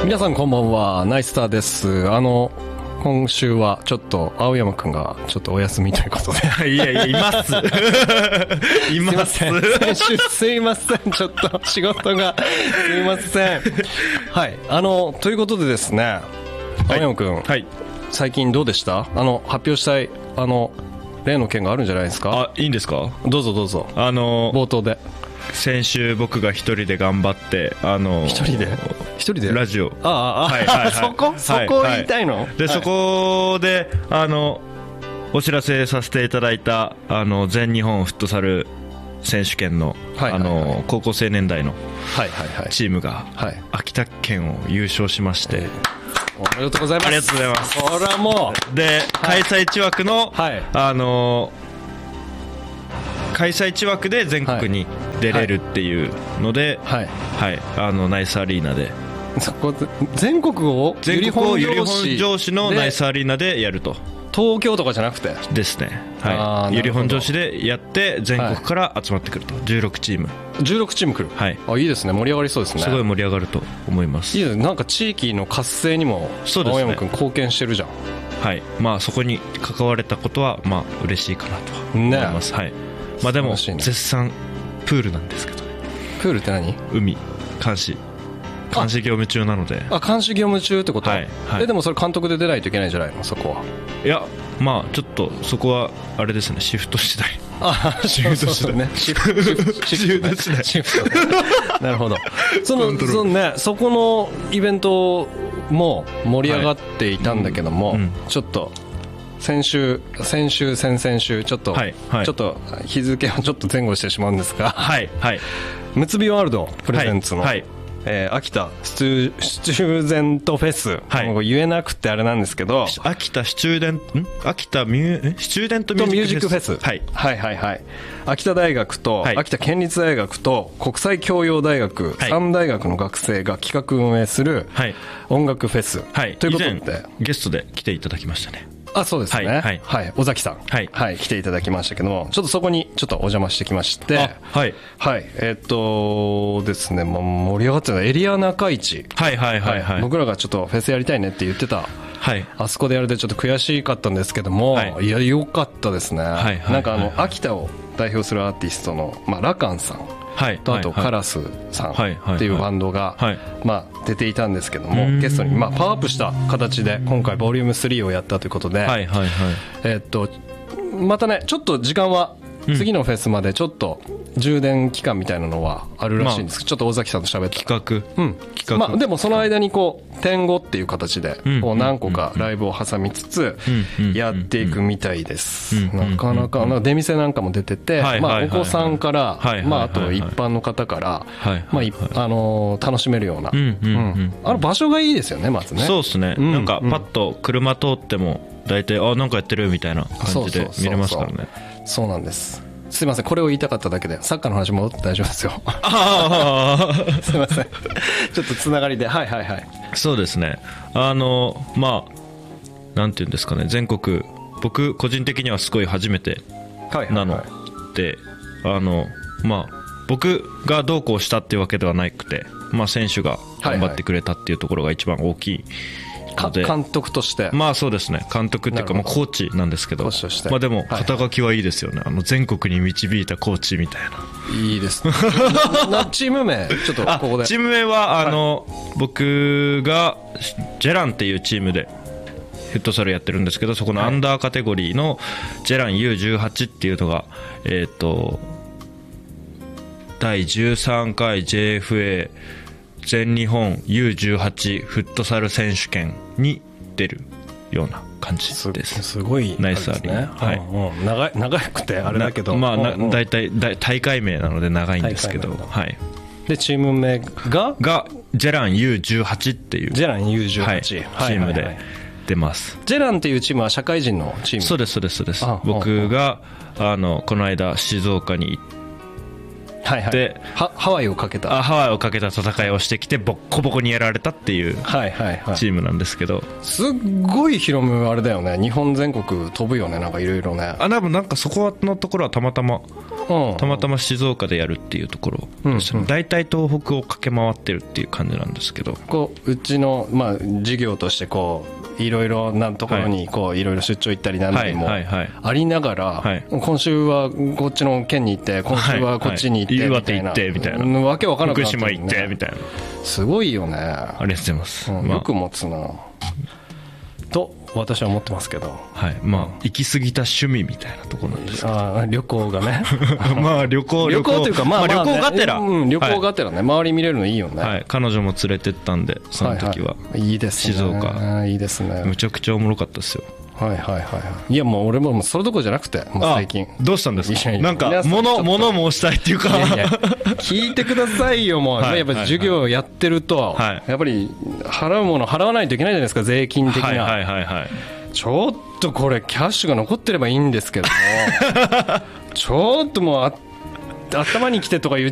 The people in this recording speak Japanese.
皆さんこんばんは、ナイスターです。今週はちょっと青山くんがちょっとお休みということでいやいや、いますいます。 先週すいません、ちょっと仕事がすいません。はい、ということでですね、青山くん、 はい、 最近どうでした？発表したい例の件があるんじゃないですか？ いいんですか？ どうぞどうぞ。冒頭で先週僕が一人で頑張って一人でラジオそこを言いたいの？ で、そこでお知らせさせていただいた全日本フットサル選手権の、高校青年代のチームが秋田県を優勝しまして、 おめでとうございます。 ありがとうございます。 これはもうで、開催地枠の、開催地枠で全国に出れるっていうので、ナイスアリーナで、 そこ全国を由利本荘市のナイスアリーナでやると。 東京とかじゃなくてですね、由利本荘市でやって全国から集まってくると、16チーム来る。いいですね、盛り上がりそうですね。 すごい盛り上がると思います。 いいですね、なんか地域の活性にも青山君貢献してるじゃん。 はい、まあそこに関われたことはまあ嬉しいかなとは思います、はい。まあでも絶賛プールなんですけどね。 プールって何？ 海、監視業務中なので。 監視業務中ってこと？でもそれ監督で出ないといけないんじゃないの、そこは。いや、まあちょっとそこはあれですね、シフト次第。 シフト次第ね。シフトなるほど。そこのイベントも盛り上がっていたんだけども、ちょっと先々週ちょっと日付をちょっと前後してしまうんですが、むつびワールドプレゼンツの秋田スチューデントフェス、言えなくてあれなんですけど、 秋田スチューデントミュージックフェス、 秋田大学と秋田県立大学と国際教養大学、3大学の学生が企画運営する音楽フェスということで、 以前ゲストで来ていただきましたね。 そうですね、尾崎さん、来ていただきましたけども、ちょっとそこにちょっとお邪魔してきまして、ですね、盛り上がってたエリア中市、僕らがちょっとフェスやりたいねって言ってた、あそこでやるでちょっと悔しかったんですけども、いや良かったですね。なんか秋田を代表するアーティストの、ラカンさんと、あとカラスさんっていうバンドが出ていたんですけども、ゲストにパワーアップした形で今回ボリューム3をやったということで、またねちょっと時間は次のフェスまでちょっと充電期間みたいなのはあるらしいんですけど、ちょっと尾崎さんと喋って企画、 でもその間に点5っていう形で何個かライブを挟みつつやっていくみたいです。なかなか出店なんかも出てて、お子さんからあと一般の方から楽しめるような、場所がいいですよね。まずね、 そうですね、なんかパッと車通っても大体なんかやってるみたいな感じで見れますからね。 そうなんです。すいません、これを言いたかっただけで、サッカーの話戻って大丈夫ですよ。すいません、ちょっとつながりで、 そうですね、なんていうんですかね、全国、僕個人的にはすごい初めてなので、僕がどうこうしたっていうわけではなくて、選手が頑張ってくれたっていうところが一番大きい。 監督として、 そうですね、監督っていうかコーチなんですけど、でも肩書きはいいですよね。全国に導いたコーチみたいな。 いいですね。チーム名ちょっとここで。 チーム名は僕がジェランっていうチームでフットサルやってるんですけど、そこのアンダーカテゴリーのジェラン U18 っていうのが第13回 JFA全日本 U18 フットサル選手権に出るような感じです。 すごいナイスアリーナ、 長くてあれだけど、 大体大会名なので長いんですけど、 でチーム名がジェラン U18 っていうジェラン U18、 チームで出ます。 ジェランっていうチームは社会人のチーム？ そうです。僕がこの間静岡にはいはい、 でハワイをかけた戦いをしてきてボッコボコにやられたっていうチームなんですけど、 すっごいヒロムあれだよね、日本全国飛ぶよね、なんかいろいろね。 なんかそこのところはたまたま静岡でやるっていうところでしたね。大体東北を駆け回ってるっていう感じなんですけど、 うちの、事業としていろいろなところにいろいろ出張行ったりなんでもありながら、今週はこっちの県に行って、今週はこっちに行って岩手行ってみたいな、 わけわからなくなって福島行ってみたいな、 すごいよね。 ありがとうございます、 よく持つなと私は思ってますけど、 行き過ぎた趣味みたいなところなんですけど、 旅行がね旅行というか、 旅行がてら、 旅行がてらね、周り見れるのいいよね。 彼女も連れてったんで、その時は、 いいですね、 静岡いいですね、 むちゃくちゃおもろかったですよ。 いや、もう俺もそれどころじゃなくて、もう最近。 どうしたんですか？なんか物申したいっていうか、 聞いてくださいよ。もうやっぱり授業やってると、やっぱり払うもの払わないといけないじゃないですか、税金的な。ちょっとこれキャッシュが残ってればいいんですけどもちょっともう頭にきてとか言っ